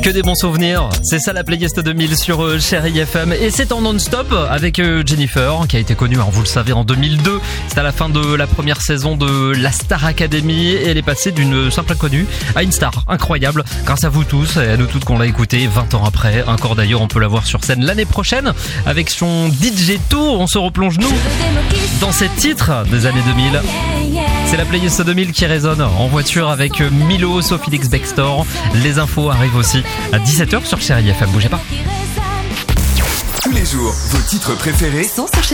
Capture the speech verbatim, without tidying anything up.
Que des bons souvenirs, c'est ça la playlist deux mille sur euh, Chérie F M. Et c'est en non-stop avec euh, Jennifer, qui a été connue, hein, vous le savez, en deux mille deux. C'était à la fin de la première saison de la Star Academy. Et elle est passée d'une simple inconnue à une star incroyable. Grâce à vous tous et à nous toutes qu'on l'a écoutée vingt ans après. Encore d'ailleurs, on peut la voir sur scène l'année prochaine avec son D J Tour. On se replonge, nous, dans ces titres des années deux mille. C'est la playlist deux mille qui résonne en voiture avec Milo, Sophie Lix-Bextor. Les infos arrivent aussi à dix-sept heures sur Chérie F M. Bougez pas. Tous les jours, vos titres préférés sont sur Chérie.